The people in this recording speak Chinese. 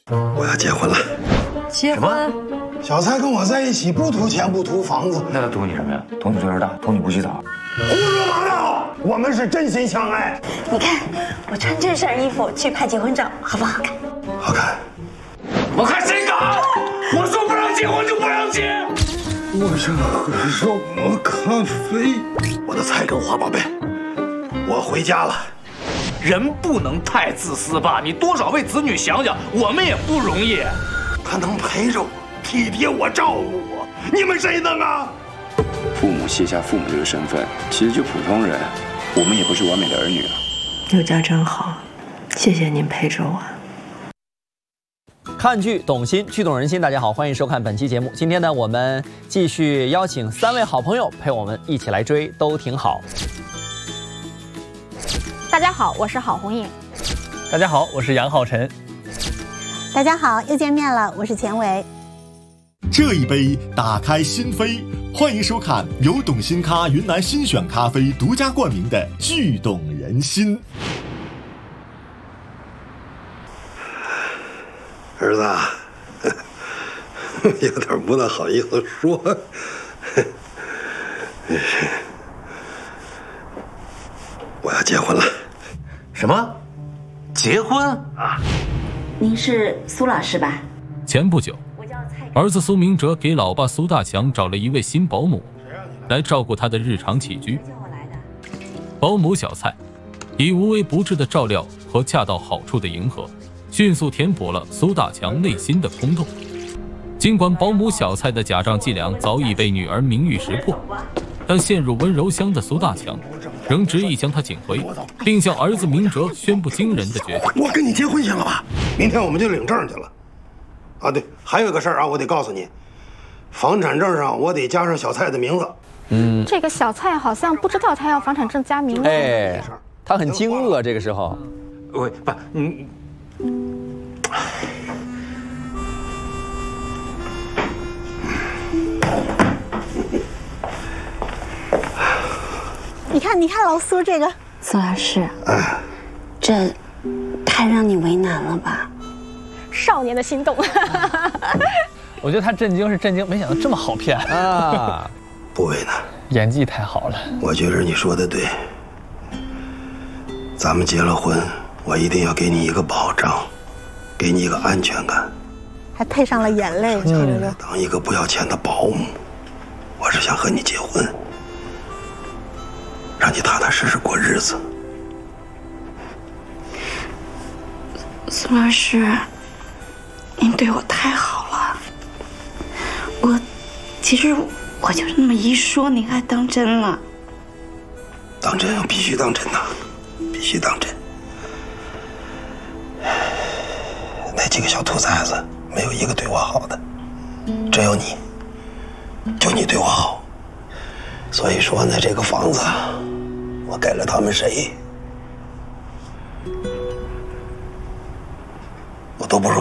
我要结婚了。 结婚？ 小蔡跟我在一起，不图钱，不图房子， 那他图你什么呀？图你岁数大，图你不洗澡。 胡说八道！我们是真心相爱。 你看，我穿这身衣服去拍结婚照，好不好看？ 好看。 我看谁敢！我说不让结婚就不让结。 我想喝什么咖啡？我的菜跟花宝贝，我回家了。 人不能太自私吧？你多少为子女想想，我们也不容易。 他能陪着我，体贴我，照顾我，你们谁能啊？ 父母卸下父母这个身份，其实就普通人，我们也不是完美的儿女了。 有家真好，谢谢您陪着我。 看剧懂心，剧懂人心。大家好，欢迎收看本期节目。今天呢，我们继续邀请3位好朋友陪我们一起来追，都挺好。 大家好，我是郝红颖。 大家好，我是杨浩晨。 大家好，又见面了，我是钱伟。 这一杯打开心扉，欢迎收看由懂心咖云南新选咖啡独家冠名的剧懂人心。 儿子，有点不大好意思说。我要结婚了。 什么？结婚啊？您是苏老师吧？ 前不久，儿子苏明哲给老爸苏大强找了一位新保姆，来照顾他的日常起居。保姆小蔡以无微不至的照料和恰到好处的迎合，迅速填补了苏大强内心的空洞。尽管保姆小蔡的假账伎俩早已被女儿名誉识破，但陷入温柔乡的苏大强仍执意将他请回，并向儿子明哲宣布惊人的决定： 我跟你结婚行了吧？明天我们就领证去了。啊，对，还有一个事儿啊，我得告诉你，房产证上我得加上小蔡的名字。 这个小蔡好像不知道他要房产证加名字。 哎，他很惊愕，这个时候。 喂，不， 你看老苏这个。 苏老师，这太让你为难了吧？ 少年的心动。 我觉得他震惊是震惊，没想到这么好骗啊！ 不为难， 演技太好了。 我觉着你说的对，咱们结了婚，我一定要给你一个保障，给你一个安全感， 还配上了眼泪。 当一个不要钱的保姆，我是想和你结婚，让你踏踏实实过日子。 苏老师，您对我太好了。其实我就这么一说，你还当真了？ 当真，必须当真呐，必须当真。那几个小兔崽子没有一个对我好的，只有你，就你对我好。所以说呢，这个房子我给了他们谁，